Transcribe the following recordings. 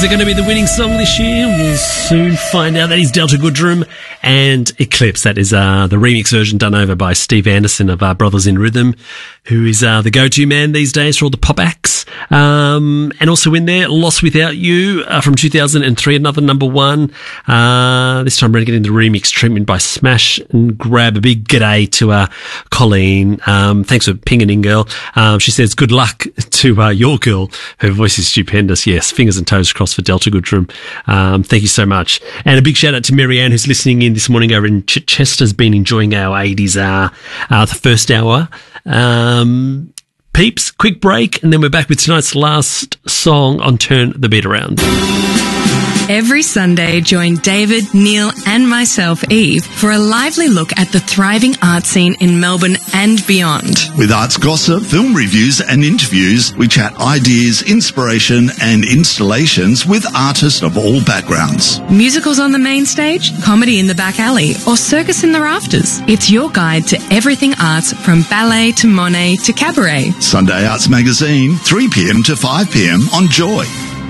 Is it going to be the winning song this year? We'll soon find out. That is Delta Goodrem and Eclipse. That is the remix version done over by Steve Anderson of Brothers in Rhythm, who is the go-to man these days for all the pop acts. And also in there, Lost Without You from 2003, another number one. This time we're getting the remix treatment by Smash and Grab. A big g'day to Colleen. Thanks for pinging in, girl. She says good luck to your girl. Her voice is stupendous. Yes, fingers and toes crossed for Delta Goodrem. Thank you so much. And a big shout out to Marianne, who's listening in this morning over in Chichester's been enjoying our 80s, the first hour. Peeps, quick break, and then we're back with tonight's last song on Turn the Beat Around. Every Sunday, join David, Neil and myself, Eve, for a lively look at the thriving art scene in Melbourne and beyond. With arts gossip, film reviews and interviews, we chat ideas, inspiration and installations with artists of all backgrounds. Musicals on the main stage, comedy in the back alley, or circus in the rafters. It's your guide to everything arts, from ballet to Monet to cabaret. Sunday Arts Magazine, 3 p.m. to 5 p.m. on Joy.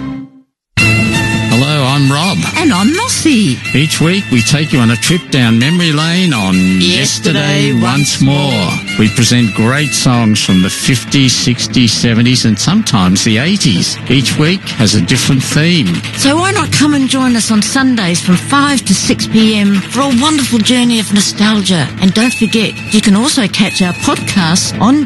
Hello, I'm Rob. And I'm Mossy. Each week we take you on a trip down memory lane on Yesterday Once More. We present great songs from the 50s, 60s, 70s and sometimes the 80s. Each week has a different theme. So why not come and join us on Sundays from 5 to 6 p.m. for a wonderful journey of nostalgia. And don't forget, you can also catch our podcasts on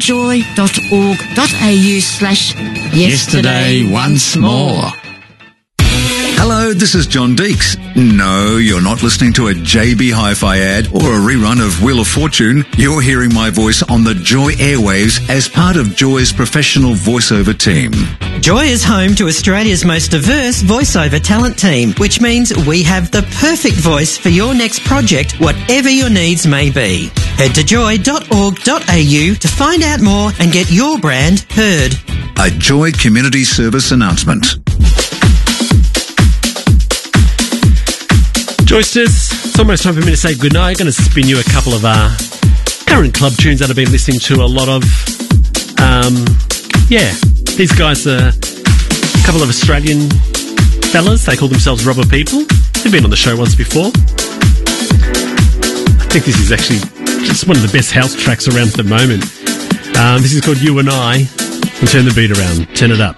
joy.org.au/Yesterday Once More. Hello, this is John Deeks. No, you're not listening to a JB Hi-Fi ad or a rerun of Wheel of Fortune. You're hearing my voice on the Joy airwaves as part of Joy's professional voiceover team. Joy is home to Australia's most diverse voiceover talent team, which means we have the perfect voice for your next project, whatever your needs may be. Head to joy.org.au to find out more and get your brand heard. A Joy Community Service announcement. Joysters, it's almost time for me to say goodnight. I'm going to spin you a couple of current club tunes that I've been listening to a lot of. These guys are a couple of Australian fellas. They call themselves Rubber People. They've been on the show once before. I think this is actually just one of the best house tracks around at the moment. This is called You and I. And Turn the Beat Around. Turn it up.